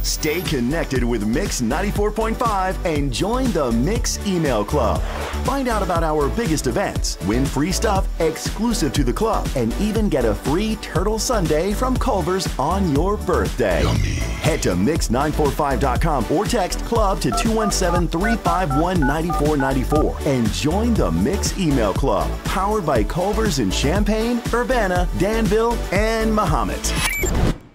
Stay connected with Mix 94.5 and join the Mix Email Club. Find out about our biggest events, win free stuff exclusive to the club, and even get a free turtle sundae from Culver's on your birthday. Head to mix945.com or text club to 217-351-9494 and join the Mix Email Club, powered by Culver's in Champaign, Urbana, Danville, and Mahomet.